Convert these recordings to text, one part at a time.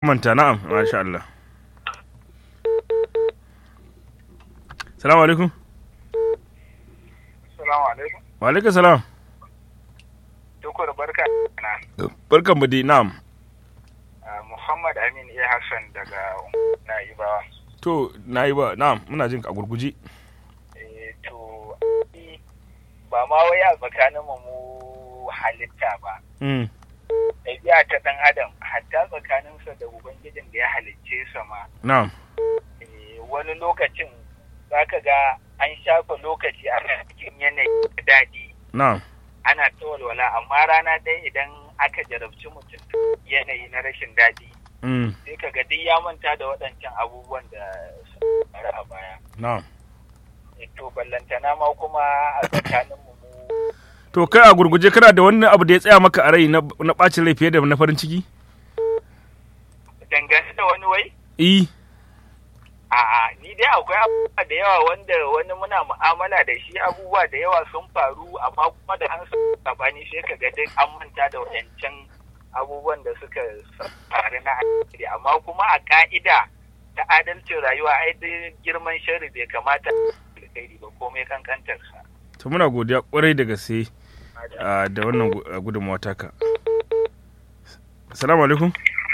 manta na'am masha Allah. Assalamu alaikum. Assalamu alaikum. Wa alaikum salam. Tukur barka. Barkan mu dai na'am. Muhammad Amin A. Hassan daga Na'ibawa. To Na'iba na'am muna jin ka gurguje. To ba ma wai a tsakanin mu halitta ba. Ɗabi'a ta ɗan adam hatta tsakaninsa da ubangijin da ya halicce sa ma. Na'am. Wani lokacin zaka ga an shafa lokaci ana cikin yanayi daɗi. Na'am. Ana ta walwala amma rana ɗaya idan aka jarabci mutum yanayi na rashin daɗi. Sai ka ga duk ya manta da waɗancan abubuwan da su faru a baya. Na'am. To ballantana ma kuma a tsakanin mu. To kai a gurguje kana da wani abu da ya tsaya maka a rai na ɓacin rai fiye da na farin ciki? Dangane da wani wai? A'a, ni dai akwai abubuwa da yawa wanda wani muna mu'amala da shi abubuwa da yawa sun faru amma kuma da an sabani sai ka ga duk an manta da wayancan abubuwan da suka faru na alheri amma kuma a ka'ida ta adalcin rayuwa ai duk girman sharri bai kamata alheri ba komai kankantar sa. To muna godiya kwarai da gaske da wannan gudunmawa taka. Assalamu alaikum.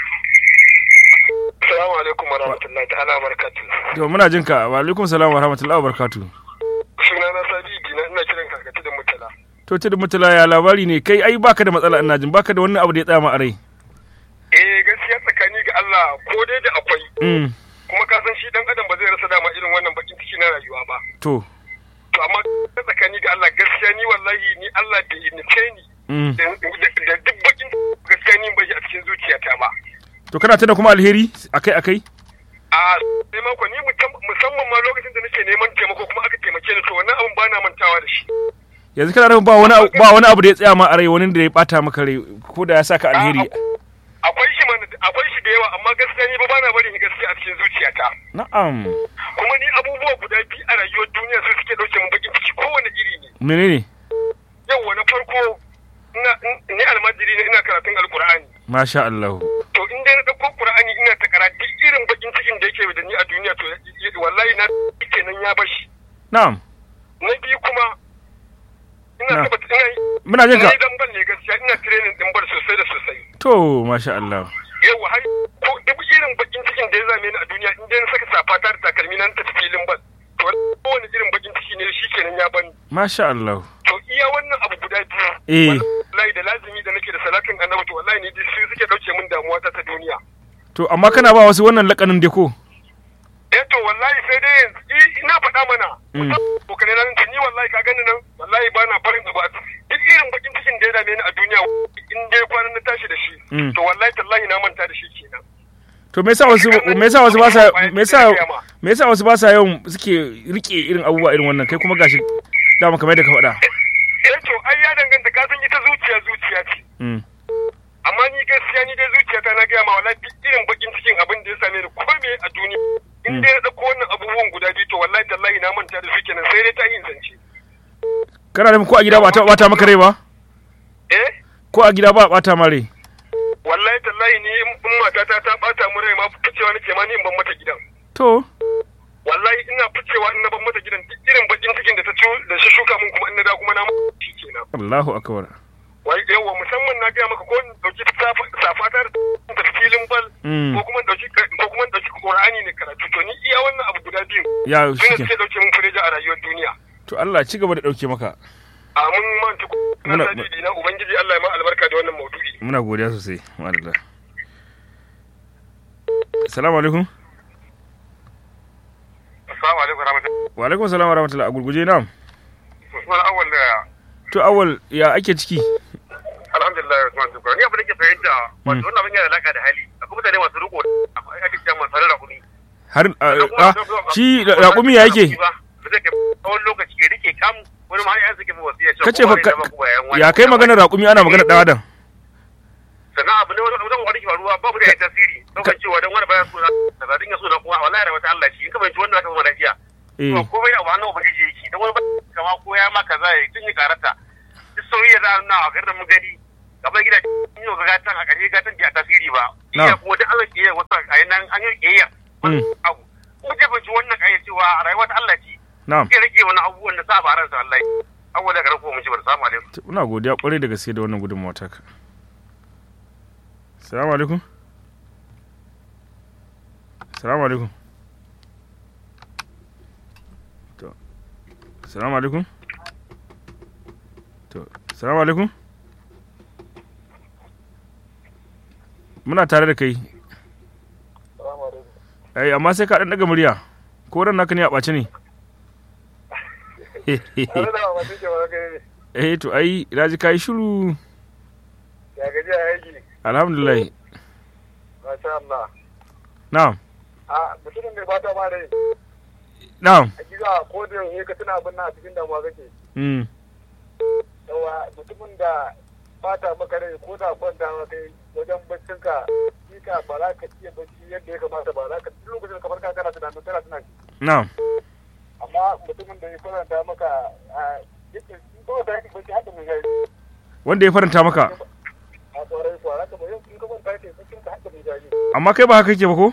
Assalamu alaikum wa rahmatullahi ta'ala wa barakatuh. To muna jin ka. Wa alaikum salam wa rahmatullahi wa barakatuh. Sunana Sabidi ina kiran ka Tudun Mutala. To Tudun Mutala ya labari ne kai ai baka da matsala ina jin baka da wani abu da ya tsaya ma a rai. Gaskiya tsakani ga Allah ko dai da akwai. Kuma ka san shi dan adam ba zai rasa dama irin wannan bakin ciki na rayuwa ba. To amma tsakani ga Allah gaskiya ni wallahi ni Allah bai nufe ni. Da duk bakin gaskiya ni bai a cikin zuciyata ba. To kana tana kuma alheri akai-akai? Sai mako ni musamman ma lokacin da nake neman taimako kuma aka taimake ni to wannan abin ba na mantawa da shi. Yanzu kana nufin ba wani abu da ya tsaya ma a rai wani da ya bata maka rai ko da ya saka alheri. Akwai shi da yawa amma gaskiya ni ba na bari ni gaskiya a cikin zuciyata. Na'am. Kuma ni abubuwa guda biyu a rayuwar duniya su suke dauke min bakin ciki kowane iri ne. Menene? Yawwa na farko ni almajiri ne ina karatun alkur'ani. Masha Allah. To in dai na dauko Qur'ani ina ta karatu irin bakin cikin da yake da ni a duniya to wallahi na kenan ya bashi. Na'am. Na biyu kuma ina tabbata muna jin ka. Ina dan ban ne gaskiya ina training din bar sosai da sosai. To masha Allah. Yawa har ko duk irin bakin cikin da ya zame ni a duniya in dai na saka safata da takalmi na tafi filin bal. To wani irin bakin ciki ne shi kenan ya bani. Masha Allah. To iya wannan abu guda biyu. Wallahi da lazimi da nake da salatin annabi to wallahi ne su suke dauke min damuwa ta duniya. To amma kana ba wasu wannan lakanin da ko? To wallahi sai dai ina faɗa mana. Kokare na ni wallahi ka gani nan wallahi ba na farin abu duk irin bakin cikin da ya dame ni a duniya in dai kwanan na tashi da shi. To wallahi tallahi na manta da shi kenan. To me yasa wasu ba sa yawan suke rike irin abubuwa irin wannan kai kuma gashi dama kamar da ka faɗa. To ai ya danganta ka san ita zuciya ce. Amma ni gaskiya ni dai zuciyata na gaya ma wallahi duk irin bakin cikin abin da ya same ni ko me a duniya in dai na dauko wannan abubuwan guda biyu to wallahi tallahi na manta da su kenan sai dai ta yin zance. Kana da ko a gida ba ta bata maka rai ba? Ko a gida ba bata ma rai? Wallahi tallahi ni in matata ta bata mu rai ma ficewa nake ma ni in ban mata gidan. To wallahi ina ficewa in na ban mata gidan duk irin bakin cikin da shi shuka mun kuma in na da kuma na shi kenan. Allahu akbar. Wai yawa musamman na gaya maka ko in dauki safata da filin bal ko kuma dauki Qur'ani ne karatu to ni iya wannan abu guda biyu. Ya shi ke. Sai dauke mun fureja a rayuwar duniya. To Allah ci gaba da dauke maka. Amin man tuku. Na sabidi na ubangiji Allah ya ma albarka da wannan maudu'i. Muna godiya sosai. Madalla. Assalamu alaikum. Assalamu alaikum warahmatullahi. Wa alaikum assalam warahmatullahi. A gurguje na. Usman Awwal da. To Awwal ya ake ciki? Alhamdulillah Usman Shukran. Ni abin da ke fahimta wato wannan abin yana da alaka da hali. Akwai mutane masu riko ake cewa masu raƙumi. Har shi raƙumi ya yake? Zai ke tsawon lokaci ke rike kam wani ma ya suke wasiya cewa kace fa ya kai magana raƙumi ana magana dan adam. Sannan abu ne wani ke faruwa babu da ya tasiri. Daukan cewa dan wani bayan suna da zadin ya so na kuma wallahi da wata Allah shi in ka bayyana wannan zaka zama lafiya. To komai da wannan ubangiji yake dan wani kama ko ya maka zai tun yi karata. Duk sauyi ya zana a garin mun gani kamar gida yau ga gatan a ƙarshe gatan bai tasiri ba. Iya kuma duk an Allah ke wasu a nan an yi kiyayya abu ko je ba ji wannan kai cewa rayuwar Allah ce na'am ke rage wani abubuwan da sa ba ran sa Allah abuwa da garko mu ji bar salamu alaikum ina godiya kwarai da gaske da wannan gudunmawa taka assalamu alaikum assalamu alaikum to assalamu alaikum to assalamu alaikum muna tare da kai ai amma sai ka dan daga murya ko ran naka ne a ɓace ne to ai raji kai shiru ya gaji a yaji alhamdulillah masha Allah na'am mutumin da ba ta ma rai na'am a gida ko da yake ka tuna abin nan a cikin damuwa kake yawa mutumin da ba ta maka rai ko da kwanta maka wajen baccinka ka ba za ka iya bacci yadda ya kamata ba za ka duk lokacin ka farka kana tunanin kana tunani na'am amma mutumin da ya faranta maka yake ko da yake bacci haka mai gari wanda ya faranta maka a tsoron su a raka mai yankin ka faranta yake bacci ka haka mai gari amma kai ba haka yake ba ko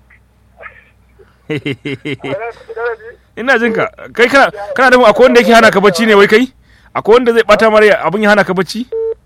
ina jin ka kai kana da akwai wanda yake hana ka bacci ne wai kai akwai wanda zai bata mara abin ya hana ka bacci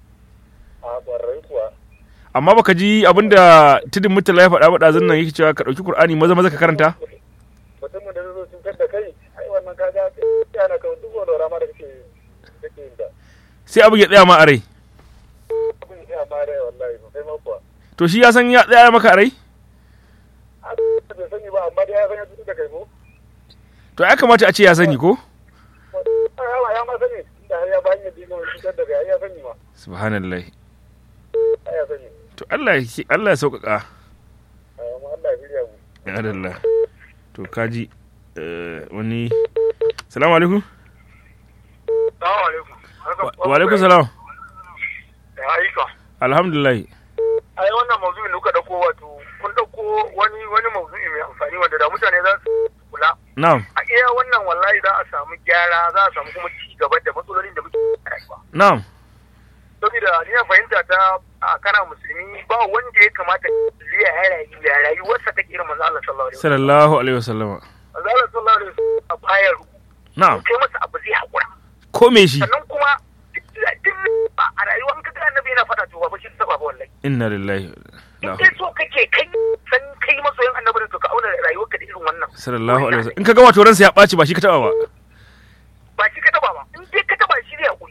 amma baka ji abinda tudun mutala ya faɗa ba zan nan yake cewa ka ɗauki Qur'ani maza ka karanta mutumin da zai zo cutar da kai ai wannan kaga yana ka duk wani rama da kake yin ta sai abin ya tsaya ma a rai abin ya tsaya ma a rai wallahi sai ma kuwa to shi ya san ya tsaya maka a rai bai sani ba amma dai ya san ya cutar da kai ko to ya kamata a ce ya sani ko ya ma sani inda har ya ba hanyar dino cutar da kai ya sani ma subhanallah ya sani to Allah ya sauƙaƙa Allah ya biya mu ya Allah to kaji wani salamu alaikum salamu alaikum wa alaikum salam ya aika alhamdulillah ai wannan mawdu'in da kuka dauko wato kun dauko wani mawdu'i mai amfani wanda da mutane za su kula na'am a iya wannan wallahi za a samu gyara za a samu kuma ci gaba da matsalolin da muke rayuwa na'am saboda ni ya fahimta ta kana musulmi ba wanda ya kamata ya rayuwarsa take irin manzo Allah sallallahu alaihi wasallam manzo Allah sallallahu alaihi wasallam a bayar na'am kai masa abu zai hakura ko me shi sannan kuma a rayuwar ka ga annabi yana fada to ba shi saba ba wallahi inna lillahi in kai so kake kai san kai masoyin annabi to ka auna rayuwarka da irin wannan sallallahu alaihi wasallam in kaga wato ransa ya ɓaci ba shi ka taba ba ba shi ka taba ba in dai ka taba shi ne hakuri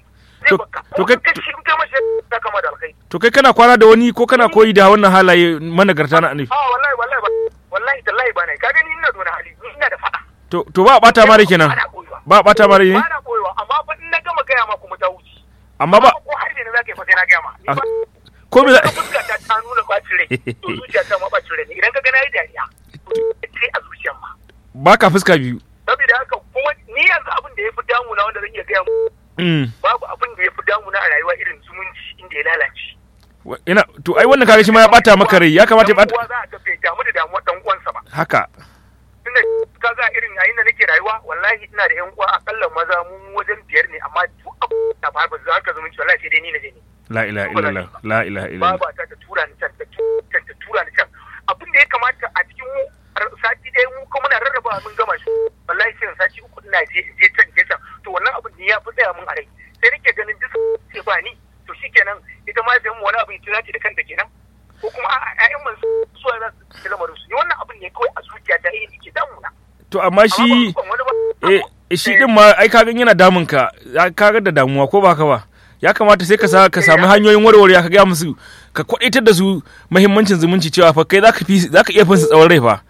to kai kana kwana da wani ko kana koyi da wannan halaye managarta na annabi wallahi tallahi ba ne ka gani ina da wani hali ina da fada to ba a bata mare kenan ba a bata mare ne ba na koyewa amma fa in na gama gaya ma kuma ta wuce amma ba ko har ne zaka yi fa sai na gaya ma ko me fuska ta nuna bacin rai to zuciya ta ma bacin rai idan ka ga nayi dariya sai a zuciyar ma ba ka fuska biyu saboda haka kuma ni yanzu abin da ya fi damuna wanda zan iya gaya mu babu abin da ya fi damuna a rayuwa irin zumunci inda ya lalace ina to ai wannan kaga shi ma ya bata maka rai ya kamata ya bata za a tafi damu da damuwar dan uwansa ba haka tunda kaga irin yayin da nake rayuwa wallahi ina da yan uwa akalla maza mu wajen 5 ne amma duk abu da ba za ka zumunci wallahi sai dai ni na je ne la ilaha illallah la ilaha illallah ba ta tura ni can ta tura ni can abin da ya kamata a cikin mu sati ɗaya mu kuma muna rarraba mun gama shi wallahi sai sati 3 ina je can to wannan abin ne ya fi tsaya mun a rai sai nake ganin duk sai ba ni to shikenan ita ma sai mu wani abin ta da kanta kenan ko kuma a ƴaƴan mun su za su lamarin su wannan abin ne kawai a zuciya ta yi ke damuna to amma shi shi din ma ai kaga yana damun ka kaga da damuwa ko ba ka ba ya kamata sai ka samu hanyoyin warware ka ga musu ka kwadaitar da su muhimmancin zumunci cewa fa kai zaka iya fin su tsawon rai fa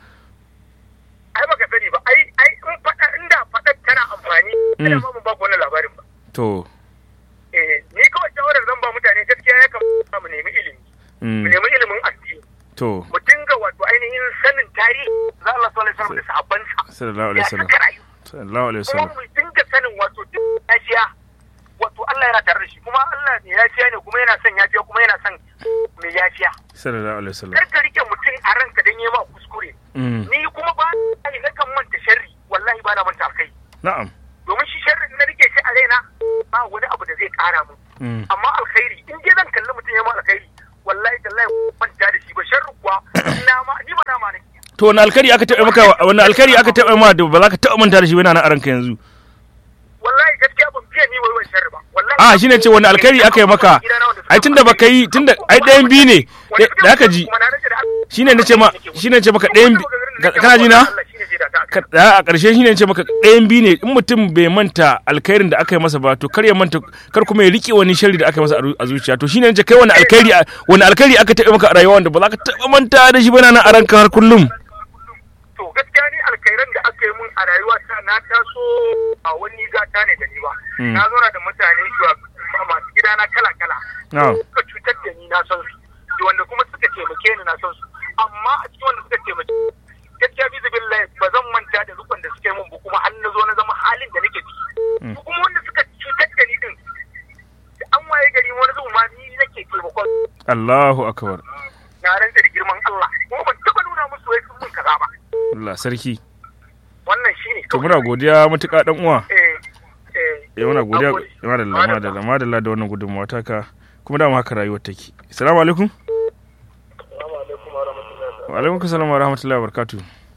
ai baka sani ba ai in fada inda fadar tana amfani ina ma mun ba ku wannan labarin ba to ni kawai shawarar zan ba mutane gaskiya ya kamata mu nemi ilimi mu nemi ilimin addini to mu dinga wato ainihin sanin tarihi za Allah sallallahu alaihi wasallam da sahabbansa sallallahu alaihi wasallam sallallahu alaihi wasallam kuma mu dinga sanin wato duk yafiya wato Allah yana tare da shi kuma Allah ne yafiya ne kuma yana son yafiya kuma yana son mai yafiya sallallahu alaihi wasallam kar ka rike mutum a ranka dan yi ma kuskure ni kuma ba ni nakan manta sharri wallahi ba na manta alkai na'am domin shi sharri na rike shi a raina ba wani abu da zai kara mu amma alkhairi in dai zan kalli mutum ya ma alkhairi wallahi tallahi manta da shi ba sharri kuwa na to wani alkari aka taɓa maka wani alkari aka taɓa ma da ba za ka taɓa manta da shi ba na a ranka yanzu wallahi gaskiya ban fiye ni wai sharri ba wallahi shine ce wani alkari aka yi maka ai tunda baka yi tunda ai ɗayan biyu ne da aka ji shine nace maka ɗayan kana ji na a ƙarshe shine nace maka ɗayan biyu ne in mutum bai manta alkhairin da aka yi masa ba to kar ya manta kar kuma ya rike wani sharri da aka yi masa a zuciya to shine nace kai wani alkhairi aka taɓa maka a rayuwa wanda ba za ka taɓa manta da shi ba na a ranka har kullum. To gaskiya ni alkhairan da aka yi mun a rayuwa ta na taso a wani gata ne da ni ba. Na zauna da mutane masu gidana kala-kala. Suka cutar da ni na san su. Wanda kuma suka taimake ni na san su. Amma a cikin wanda suka taimake gaskiya bi zubillahi ba zan manta da rukun da suka yi mun ba kuma har na zo na zama halin da nake ciki. Kuma wanda suka cutar da ni din an waye gari wani zuwa ma ni nake taimakon. Allahu akbar. Na rantsa da girman Allah. Kuma ban taɓa nuna musu wai sun mun kaza ba. Allah sarki. Wannan shine. To muna godiya matuƙa dan uwa. Muna godiya madalla da wannan gudunmawa taka kuma da haka rayuwar take. Assalamu alaikum. Assalamu alaikum wa rahmatullahi. Wa alaikum assalam wa rahmatullahi wa barakatuh.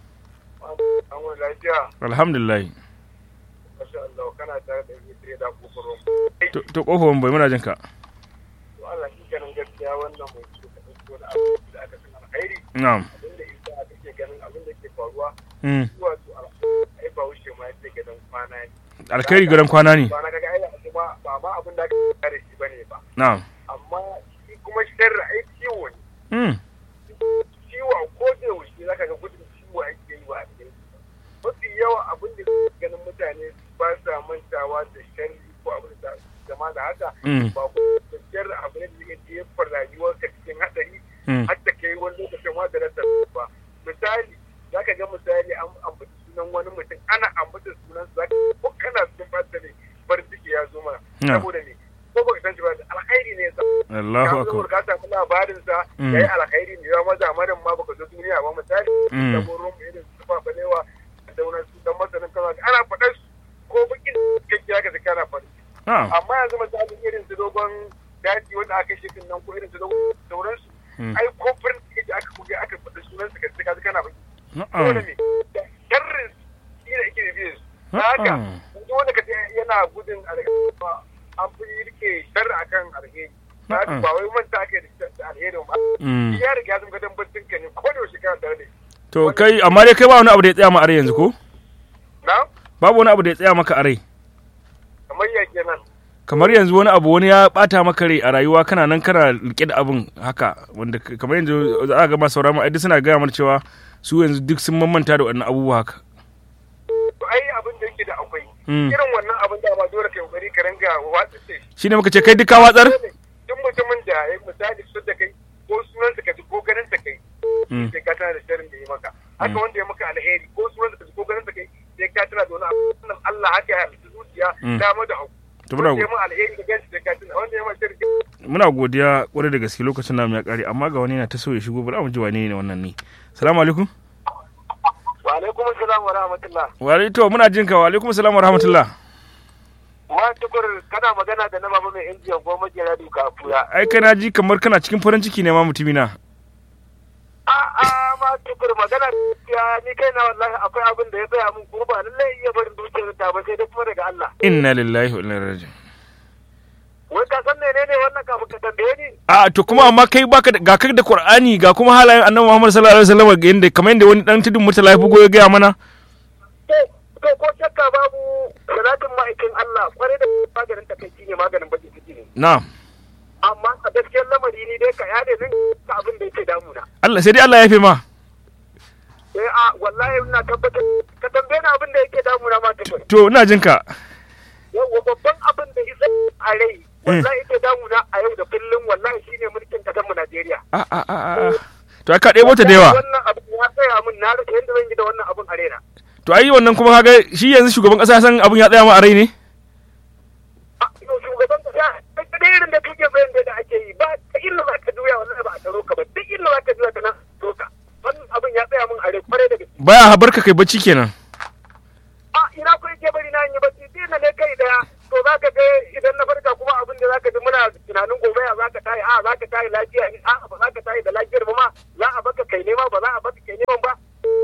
An wani lafiya. Alhamdulillah. Masha Allah kana tare da ni da kokoro. To kofar bai muna jin ka. To Allah shi ganin gaskiya wannan mai so ka dauko da abu da aka san alkhairi. Na'am. Abinda isa kake ganin abin da ke faruwa. Wato ai ba wuce ma yake ganin kwana ne. Alkhairi garan kwana ne. Ba na kaga ai ba ma abin da aka kare shi bane ba. Na'am. Amma shi kuma sharri ai ciwo ne. Ciwo ko da wuce zaka ga gudun ciwo ake yi wa a mafi yawa abin da ganin mutane ba sa mantawa da sharri ko abin da zama da haka ba ko da sharri abin da zai jefa rayuwarka cikin hadari har ta kai wani lokacin ma da rasa ba. Misali zaka ga misali an ambaci sunan wani mutum ana ambata sunan sa ko kana cikin fata ne farin ciki ya zo mana saboda ne ko baka san shi ba alkhairi ne sa Allahu akbar ka samu labarin sa yayi alkhairi ne ya maza madan ma baka zo duniya ba misali da gurin irin su fa balewa da wannan su dan masanin kaza ana faɗa ko bakin gaskiya ga kana faɗi amma yanzu misali irin su dogon daji wanda aka shi nan ko irin su dogon sauransu ai ko farin ciki aka kuge aka faɗi sunan su ka kana faɗi dole ne sharrin shi da yake biye su haka duk wanda ka yana gudun an fi rike sharri akan alheri ba wai manta ake da alheri ba ya riga zan ga dambacin ka ne ko da yaushe kana tare da to kai amma dai kai ba wani abu da ya tsaya ma a rai yanzu ko na babu wani abu da ya tsaya maka a rai kamar ya kenan kamar yanzu wani ya bata maka rai a rayuwa kana nan kana rike da abin haka wanda kamar yanzu za a ga masu sauraron ai suna gaya mana cewa su yanzu duk sun mamanta da wannan abubuwa haka ai abin da yake da akwai irin wannan abin da ba dole kai kokari ka ranga watsa shi ne muka ce kai duka watsar duk mutumin da ya misali su da kai ko sunan ka ji ko ganin ta kai sai ka tana da sharrin da yi maka haka wanda ya maka alheri ko sunan ka ji ko ganin ta kai sai ka tana da wani abu Allah haka ya halitta zuciya dama da hagu muna godiya kwarai da gaske lokacin namu ya kare amma ga wani yana ta so ya shigo bari mu ji wane ne wannan ne. Assalamu alaikum. Wa alaikum assalam wa rahmatullah. Wa alaikum muna jin ka wa alaikum assalam wa rahmatullah. Wa tukur kana magana da na baba mai injiyan goma jira duka afuya. Ai kana ji kamar kana cikin farin ciki ne ma mutumina. Ma tukur magana ya ni kaina wallahi akwai abin da ya tsaya min kuma ba lallai iya barin dukiyar ta ba sai da kuma daga Allah. Inna lillahi wa inna ilaihi raji'un. Wai ka san menene wannan kafin ka tambaye ni? To kuma amma kai baka ga kai da Qur'ani ga kuma halayen Annabi Muhammad sallallahu alaihi wasallam ga yanda kamar yanda wani dan tudun mutala ya bugo ya ga mana. To ko shakka babu salatin ma'aikin Allah kware da maganin takaici ne maganin baki ciki ne. Na'am. Amma a gaskiyar lamari ni dai ka yade min ka abin da yake damuna. Allah sai dai Allah ya fi ma. Wallahi ina tabbatar ka tambaye ni abin da yake damuna ma tafi. To ina jin ka. Yawwa babban abin da isa a rai wallahi yake damuna a yau da kullum wallahi shine mulkin kasar mu Najeriya. To ka ɗebo ta da yawa. Wannan abin ya tsaya min na rasa yadda zan yi da wannan abin a raina. To ai wannan kuma kaga shi yanzu shugaban kasa san abin ya tsaya ma a rai ne? Shugaban kasa da irin da kake bayan da ake yi ba ta illa za ka juya wallahi ba a taro ka ba duk illa za ka juya ta nan doka. Wannan abin ya tsaya min a rai kwarai da gaske. Baya habarka kai bacci kenan. Ina ko yake bari na yi bacci sai na ne kai daya to za ka je idan na farka kuma abin da za ka ji muna tunanin gobe ya za ka tayi za ka tayi lafiya ne ba za ka tayi da lafiyar ba ma za a baka kai nema ba za a baka kai neman ba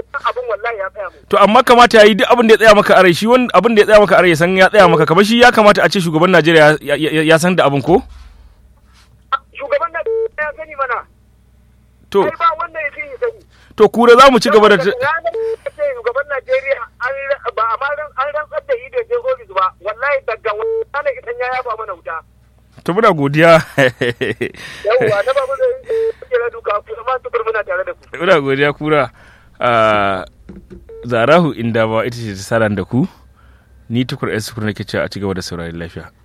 To amma kamata ya yi duk abin da ya tsaya maka a rai, shi wani abin da ya tsaya maka a rai ya san ya tsaya maka, kamar shi ya kamata a ce shugaban Najeriya ya san da abin ko? Shugaban Najeriya ya sani mana. To. Sai ba wanda ya fi sani. To kura za mu ci gaba da shugaban Najeriya ba a an rantsar da ido je ofis ba, wallahi daga wani idan ya yaba mana wuta. To muna godiya. Yawwa na babu da kira duka kuma tukur muna tare da ku. Muna godiya kura. Zarahu inda ba ita ce ta saran da ku. Ni tukur ɗan sukur nake cewa a ci gaba da sauraron lafiya.